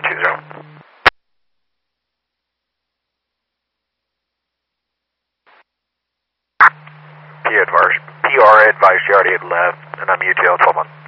20. PR advised you already had left, and I'm UTL 12-1.